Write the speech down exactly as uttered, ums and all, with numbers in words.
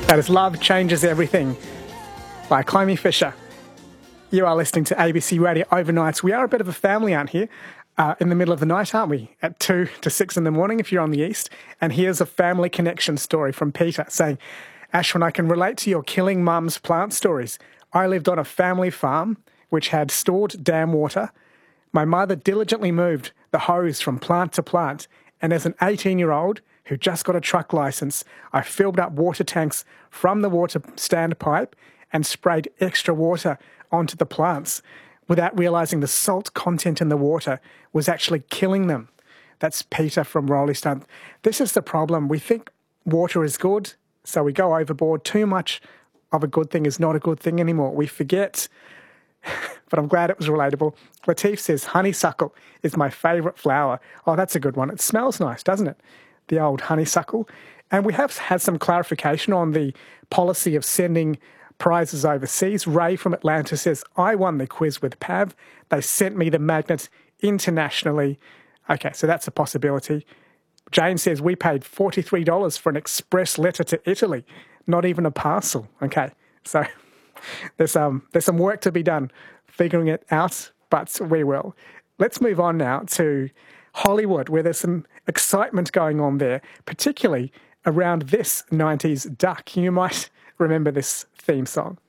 That is Love Changes Everything by Clomie Fisher. You are listening to A B C Radio Overnights. We are a bit of a family out here uh, in the middle of the night, aren't we? At two to six in the morning if you're on the east. And here's a family connection story from Peter saying, Ashwin, I can relate to your killing mum's plant stories. I lived on a family farm which had stored dam water. My mother diligently moved the hose from plant to plant. And as an eighteen-year-old who just got a truck licence, I filled up water tanks from the water standpipe and sprayed extra water onto the plants without realising the salt content in the water was actually killing them. That's Peter from Roleystone. This is the problem. We think water is good, so we go overboard. Too much of a good thing is not a good thing anymore. We forget, but I'm glad it was relatable. Latif says, honeysuckle is my favourite flower. Oh, that's a good one. It smells nice, doesn't it? The old honeysuckle. And we have had some clarification on the policy of sending prizes overseas. Ray from Atlanta says, I won the quiz with P A V. They sent me the magnet internationally. Okay, so that's a possibility. Jane says, we paid forty-three dollars for an express letter to Italy, not even a parcel. Okay, so there's, um, there's some work to be done figuring it out, but we will. Let's move on now to Hollywood, where there's some excitement going on there, particularly around this nineties duck. You might remember this theme song.